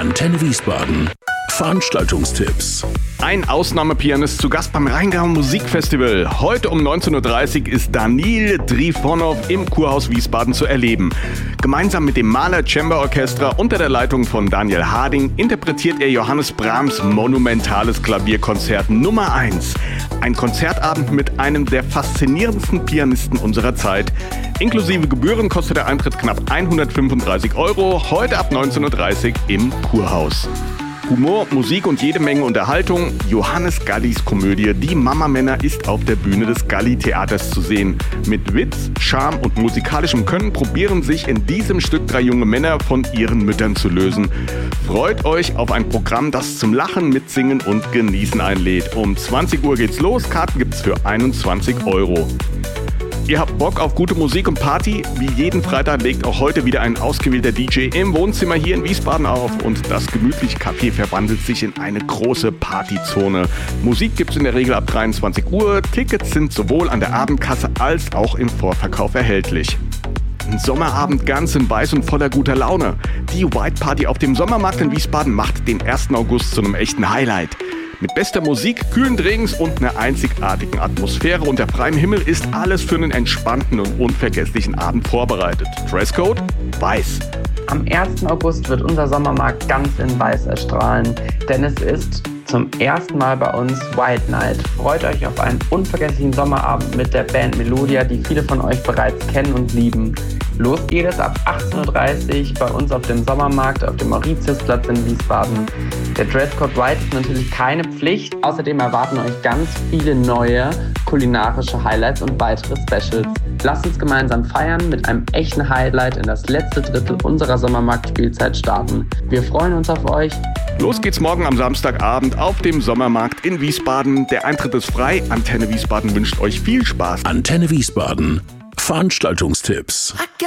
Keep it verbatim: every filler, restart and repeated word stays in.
Antenne Wiesbaden. Veranstaltungstipps. Ein Ausnahmepianist zu Gast beim Rheingau Musikfestival. Heute um neunzehn Uhr dreißig ist Danil Trifonov im Kurhaus Wiesbaden zu erleben. Gemeinsam mit dem Mahler Chamber Orchestra unter der Leitung von Daniel Harding interpretiert er Johannes Brahms' monumentales Klavierkonzert Nummer eins. Ein Konzertabend mit einem der faszinierendsten Pianisten unserer Zeit. Inklusive Gebühren kostet der Eintritt knapp hundertfünfunddreißig Euro. Heute ab neunzehn Uhr dreißig im Kurhaus. Humor, Musik und jede Menge Unterhaltung. Johannes Gallis Komödie Die Mama-Männer ist auf der Bühne des Galli-Theaters zu sehen. Mit Witz, Charme und musikalischem Können probieren sich in diesem Stück drei junge Männer von ihren Müttern zu lösen. Freut euch auf ein Programm, das zum Lachen, Mitsingen und Genießen einlädt. Um zwanzig Uhr geht's los, Karten gibt's für einundzwanzig Euro. Ihr habt Bock auf gute Musik und Party? Wie jeden Freitag legt auch heute wieder ein ausgewählter D J im Wohnzimmer hier in Wiesbaden auf und das gemütliche Café verwandelt sich in eine große Partyzone. Musik gibt's in der Regel ab dreiundzwanzig Uhr. Tickets sind sowohl an der Abendkasse als auch im Vorverkauf erhältlich. Ein Sommerabend ganz in Weiß und voller guter Laune. Die White Party auf dem Sommermarkt in Wiesbaden macht den ersten August zu einem echten Highlight. Mit bester Musik, kühlen Drinks und einer einzigartigen Atmosphäre unter freiem Himmel ist alles für einen entspannten und unvergesslichen Abend vorbereitet. Dresscode? Weiß. Am ersten August wird unser Sommermarkt ganz in Weiß erstrahlen, denn es ist zum ersten Mal bei uns White Night. Freut euch auf einen unvergesslichen Sommerabend mit der Band Melodia, die viele von euch bereits kennen und lieben. Los geht es ab achtzehn Uhr dreißig bei uns auf dem Sommermarkt auf dem Mauritiusplatz in Wiesbaden. Der Dresscode White ist natürlich keine Pflicht. Außerdem erwarten euch ganz viele neue kulinarische Highlights und weitere Specials. Lasst uns gemeinsam feiern, mit einem echten Highlight in das letzte Drittel unserer Sommermarktspielzeit starten. Wir freuen uns auf euch. Los geht's morgen am Samstagabend auf dem Sommermarkt in Wiesbaden. Der Eintritt ist frei. Antenne Wiesbaden wünscht euch viel Spaß. Antenne Wiesbaden. Veranstaltungstipps.